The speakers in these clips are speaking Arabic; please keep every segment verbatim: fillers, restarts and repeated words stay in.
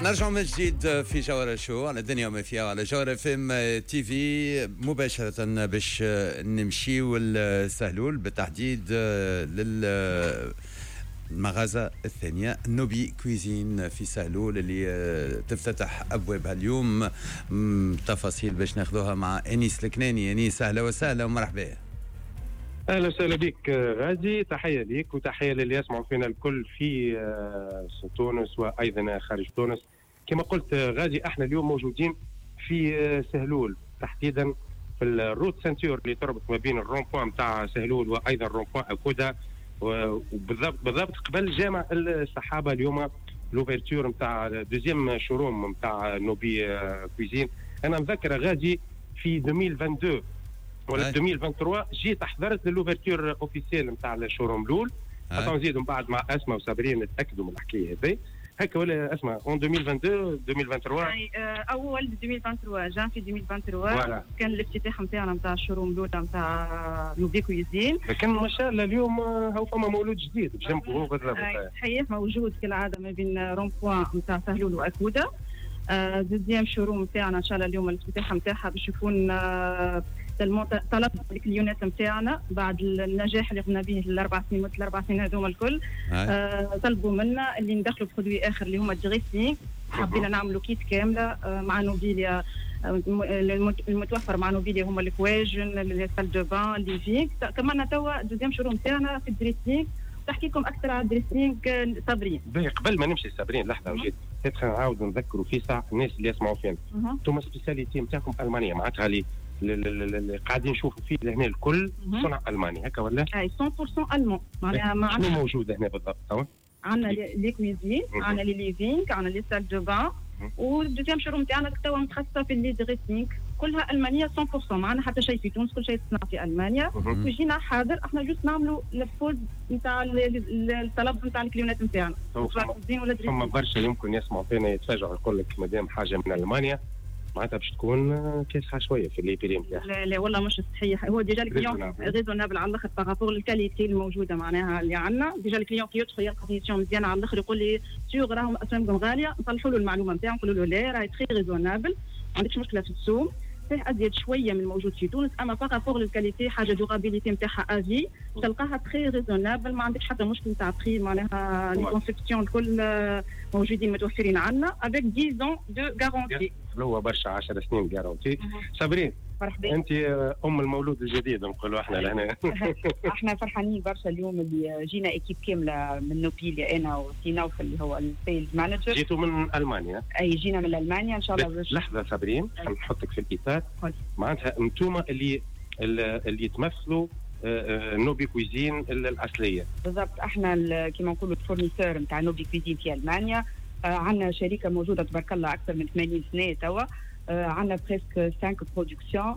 نرجع من جديد في جوهرة شو على الدنيا وما فيها على جوهرة فيم تي في مباشرة باش نمشيو لسهلول بالتحديد للمغازة الثانية نوبي كويزين في سهلول اللي تفتتح أبوابها اليوم. تفاصيل باش ناخذوها مع أنيس الكناني. أنيس أهلا وسهلا ومرحبا. اهلا وسهلا بك غازي، تحيه ليك وتحيه للي يسمعوا فينا الكل في تونس وايضا خارج تونس. كما قلت غازي، احنا اليوم موجودين في سهلول تحديدا في الروت سنتور اللي تربط ما بين الرون بوان نتاع سهلول وايضا الرون بوان اكودا، وبالضبط بالضبط قبل جامع الصحابه. اليوم لوفيرتور نتاع دوزيام شوروم نتاع نوبي كويزين. انا مذكر غازي في ألفين واثنين وعشرين ولا ألفين وثلاثة وعشرين جيت حضرت للوفرتور اوفيسيال نتاع الشوروم الاول. حتى نزيد من بعد مع اسماء وصابرين نتاكدوا من الحكايه هذه هكا ولا اسماء اون ألفين واثنين وعشرين ألفين وثلاثة وعشرين يعني اول ألفين وثلاثة وعشرين جان في ألفين وثلاثة وعشرين كان الافتتاح نتاعنا نتاع الشوروم الاول نتاع نوبي كويزين. لكن ما شاء الله اليوم هو فما مولود جديد بجنبه هو بالضبط صحيح موجود كالعاده ما بين رون بوان نتاع سهلول واكودا. دوزيام شوروم نتاعنا ان شاء الله اليوم الافتتاح نتاعها باش يكون طلب الكليونات نتاعنا بعد النجاح اللي قمنا به الاربع سنين مثل الاربع سنين هذوما الكل. آه طلبوا منا اللي ندخلوا برودوي اخر اللي هما الدريسينغ. حبينا نعملوا كيت كامله آه مع نوبيليا. آه المتوفر مع نوبيليا هما الكواجن لي سال دو بان لي فيك. كمان توا دوزيام شروم نتاعنا في الدريسينغ. تحكي لكم اكثر على الدريسينغ صابرين. قبل ما نمشي صابرين لحظه وجيت تدخل نعاود نذكروا في ساعه الناس اللي يسمعوا فينا. انتم سبيساليتي نتاعكم المانيا معناتها اللي اللي قاعدين نشوفوا فيه هنا الكل صنع الماني هكا ولا؟ اي مية بالمية المون. معناها ما شنو موجود هنا بالضبط توا؟ عندنا لي كويزين، عندنا لي ليفينغ، عندنا لي سال دو بان، والدوزيام شروم نتاعنا توا متخصصه في لي دريسينغ كلها المانيه مية بالمية. معنا حتى شيء في تونس، كل شيء تصنع في المانيا. وجينا حاضر احنا جوست نعملوا الفوز نتاع الطلب نتاع الكليونات نتاعنا. ثم برشا يمكن يسمعوا فينا يتفاجئوا يقول لك مادام حاجه من المانيا معناتها باش تكون كاسحه شويه في اللي بريم تاعها. لا لا والله مش صحيح. هو ديجا الكليون ريزونابل على الاخر باغابور للكاليتي الموجوده معناها اللي عندنا. ديجا الكليون كي يدخل يلقى كونديسيون مزيانه على الاخر يقول لي سيغ راهم اسعارهم غاليه، نصلحوا له المعلومه نتاعو نقولوا له لا راهي تخي ريزونابل ما عندكش مشكله في السوق. صحيح ازيد شويه من الموجود في تونس، اما باغابور للكاليتي حاجه دوغابيليتي نتاعها افي تلقاها تخي ريزونابل ما عندكش حتى مشكل تاع تخي. معناها لي كونسيبسيون الكل موجودين متوفرين عندنا افيك عشرة ans دو غارونتي. هو برشا عشر سنين غارونتي. صابرين مرحبا. انت ام المولود الجديد نقولوا احنا لهنا. احنا فرحانين برشا اليوم اللي جينا ايكيب كامله من نوبيليا انا وسيناوف اللي هو السيلز مانجر. جيتوا من المانيا؟ اي جينا من المانيا ان شاء الله. باش لحظه صابرين نحطك في الاطار. معناتها انتم اللي اللي تمثلوا نوبي كويزين الاصليه. بالضبط احنا كيما نقولوا الفورنيسور نتاع نوبي كويزين في المانيا. آه عندنا شركه موجوده تبارك الله اكثر من ثمانين سنه توا. آه عندنا بريسك خمسة برودكسيون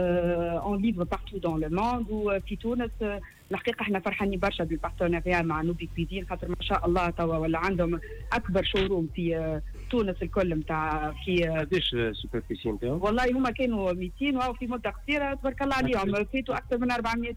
اون ليفر بارتو دون لو موند. وفي تونس آه الحقيقه احنا فرحانين برشا بالبارتنريا مع نوبي كويزين خاطر ما شاء الله توا ولا عندهم اكبر شوروم في آه تونس الكل نتاع في قداش سوبرفيسي نتاعو؟ والله هما كانوا مئتين وهو في مده قصيره تبارك الله عليهم فاتوا اكثر من أربعمئة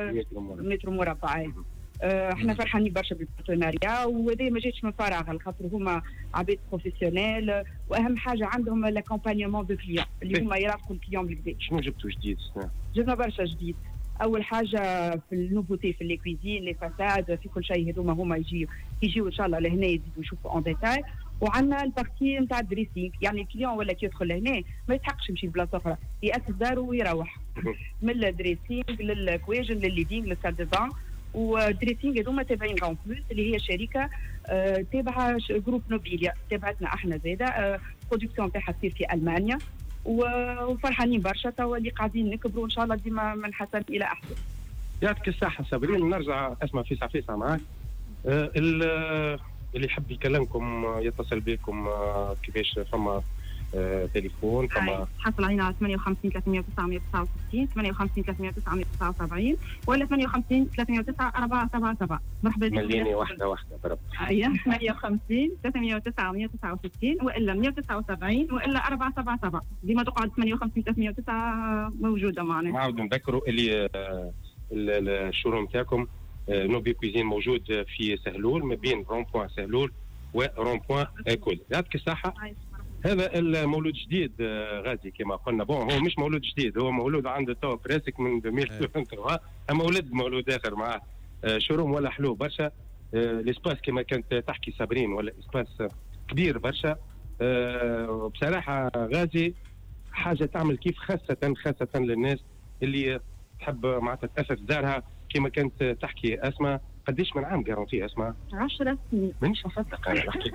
متر مربع. احنا فرحانين برشا بالبارتنريا وهذا ما جاتش من فراغ خاطر هما عباد بروفيسيونيل واهم حاجه عندهم لاكومبانيمون دو كليون اللي هما يرافقوا الكليون بالكدا. شنو جبتوا جديد السنه؟ جبنا برشا جديد. اول حاجه في النوفوتي في لي كويزين لي فاساد في كل شيء هذوما هما يجيو يجيو ان شاء الله لهنا يزيدوا يشوفوا اون ديتاي. وعندنا البارتي نتاع الدريسينغ يعني الكليون ولا كي يدخل لهنا ما يتحقش يمشي لبلاصه اخرى ياسس داره ويروح. من الدريسينغ للكواجن للليفينغ للسال دو بان. والدريسينغ هذوما تابعين غون بلوس اللي هي شركه آه تابعه جروب نوبيليا تابعتنا احنا زاده. آه برودكسيون تاعها تصير في المانيا وفرحانين برشا توا اللي قاعدين نكبروا ان شاء الله ديما من حسن الى احسن. يعطيك الصحه صابرين. نرجع اسمع فيسع فيسع معاك. آه اللي يحب يكلمكم يتصل بكم آه كيفاش فما آه، تليفون فما حصل علينا على ثمانية وخمسين ثلاثمئة وتسعة وتسعة وستين ثمانية وخمسين ثلاثمئة وتسعة وتسعة وسبعين ولا ثمانية وخمسين ثلاثمئة وتسعة أربعة سبعة سبعة. مرحبا بك. ملياني واحده واحده برب. ايوه ثمانية وخمسين ثلاثمئة وتسعة وتسعة وستين والا مئة وتسعة وسبعين والا أربعة سبعة سبعة. ديما تقعد ثمانية وخمسين ثلاثمئة وتسعة موجوده معنا. نعاود نذكروا اللي آه الشوروم تاعكم آه نوبي كويزين موجود في سهلول ما بين رون بوان سهلول ورون بوان كل. يعطيك الصحه. هذا المولود جديد غازي كما قلنا، بون هو مش مولود جديد، هو مولود عنده تو بريسك من ألفين وثلاثة، اما ولد مولود اخر معاه شروم ولا حلو برشا. الاسباس كما كانت تحكي صابرين ولا اسباس كبير برشا. بصراحه غازي حاجه تعمل كيف، خاصه خاصه للناس اللي تحب معناتها تاثر دارها كما كانت تحكي اسماء. قديش من عام جارونتي اسماء؟ عشرة سنين. مانيش مصدق انا نحكي.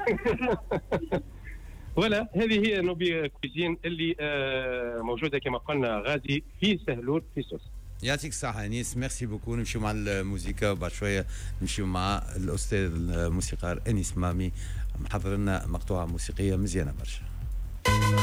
ولا هذه هي نوبي كويزين اللي آه موجوده كما قلنا غادي في سهلول في سوس. يعطيك الصحة أنيس، ميرسي بوكو. نمشيو مع الموسيقى وبعد شوية نمشيو مع الأستاذ الموسيقار أنيس مامي محضر لنا مقطوعة موسيقية مزيانة برشا.